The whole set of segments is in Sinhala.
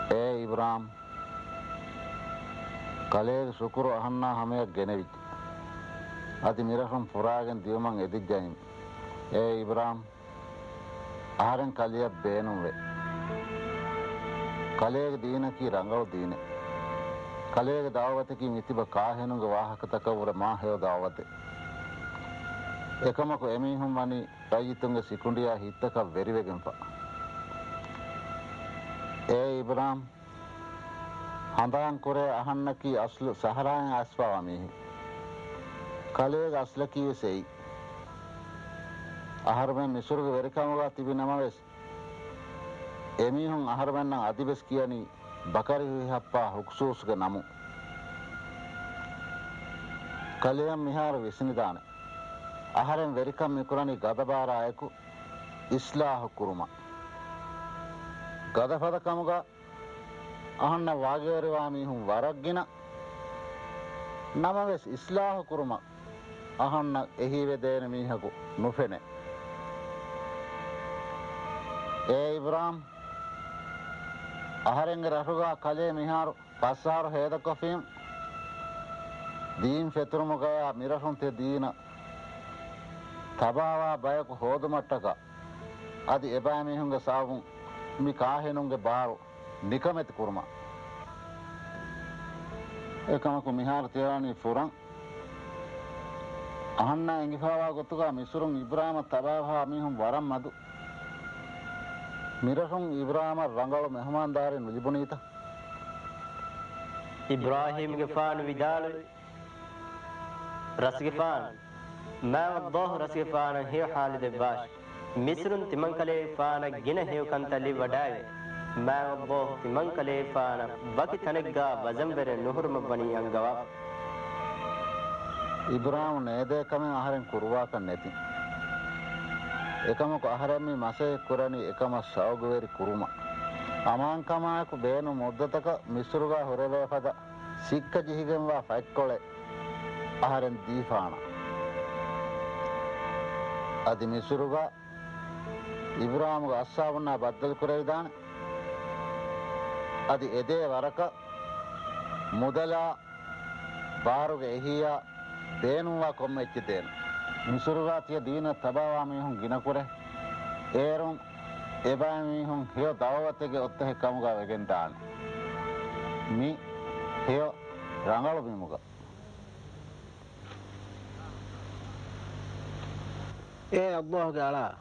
ඉබ්‍රාම් කලේ සුකුරු අහන්නා හැමයක් ගෙනවිත් අති මිරහම් පුරාගෙන දියමන් එදිජ්ජයින් ඉබ්‍රාම් ආරන් කලිය බේනුම් වේ කලේග දීන කී රංගව දීන කලේග දාවත කී මිතිබ කාහෙනුග වාහක තකවර මා හේව දාවත එකමක එමිහුම් වනි රයිතුංග සිකුණ්ඩියා හිත්තක වෙරිවෙගෙන්පා ඉබ්‍රාම් හඳාන් කුරේ අහන්නකී අස්ලු සහරායන් අස්පාවා මිහි කලේග අස්ල කීසෙයි අහරමෙන් මිසුරුග වෙරිකමගා තිබෙනම වෙස් එමිහුන් අහරමෙන් අදිබස් කියනි බකරි හප්පා හුක්සූස්ග නමු කලයම් මිහාර විසනිදාන අහරෙන් වෙරිකම් මිකුරණි ගදබාරායකු ඉස්ලාහ කුරුම ගදපදකමුග අහන්න වාගේවරවා මිහුන් වරක්ගෙන නමවෙස් ඉස්ලාහ කුරුම අහන්න එහි වෙදේන මිහකු නුෆෙනේ ඉබ්‍රාම් අහරෙන්ග රහුගා කලේ මිහාරු පස්සාරු හේදකොෆීම් දීන් ෆෙතුරුමුගයා මිරහුන්තේ දීන තබාවා බයක හෝදුමට්ටක අදි එබෑ මිහුන්ග සාවුන් මි කාහෙනුන්ගේ බාරු නිකමෙති කුරුම එකමකු මිහාර තියානි ෆුරන් අහන්න එංගිපාවා ගොතුගා මිසුරුන් ඉබ්‍රාම තබාවා මිහුන් වරම් මදු මිරහුන් ඉබ්‍රාම රංගල මෙහමාන්දාරෙන් නුජිබුනීත ඉබ්‍රාහීම් ගෆාන් විදාලු රස්ගෆාන් මාවද්දාහ රස්ගෆාන් හේ හාලිද බාෂ් මිස්රුන් තිමන්කලේ ෆාන ගින හේව කන්තලි වඩාවේ මාවද්දාහ තිමන්කලේ ෆාන බකි තනෙග්ගා වසම්බර නුහුරුම බනි අංගවා ඉබ්‍රාම නේදේ කමෙන් ආහාරෙන් කුරුවා කන් නැති එකමක ආහාරමි මාසේ කුරණි එකම සෞගවේරි කුරුම අමාංකමායක බේනු මුද්දතක මිස්රුගා හොරවේ පද සික්ක ජිහිගෙන්වා ෆයික්කොලේ ආහාරෙන් දීෆාන අදි මිස්රුගා ඉබ්‍රාම්ග අස්සාවුන්නා බද්දල් කුරේදාන අදි එදේ වරක මුදලා බාරුග එහියා දේනුවා කොම්මෙච්චි දේන මිසුරුගා තිය දීන තබාවා මිහුන් ගිනකුරේ ඒරුම් එබෑ මිහුන් හිය දවවතගේ ඔත්තෙහි කමුගා වෙගෙන් දාන මි හිය රංගල බිමුග අල්ලාහ්ගේ අලා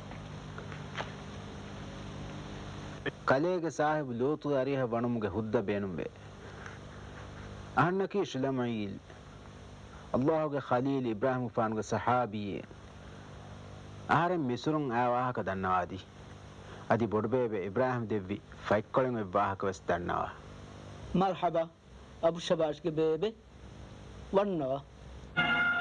කලේගේ සාහිබ් ලෝතු අරිහ වණමුගේ හුද්ද බේනුම්බේ අහන්නකී ශලමයිල් අල්ලාහ්ගේ ඛලීල් ඉබ්‍රාහිම් ෆාන්ගේ සහාබියේ ආරෙන් මිසුරුන් ආවාහක දන්නවාදී අදි බොඩබේබේ ඉබ්‍රාහිම් දෙවි ෆයික්කොලෙන් විවාහක වෙස් දන්නවා මර්හබා අබු ෂබාෂ්ගේ බේබේ වන්නවා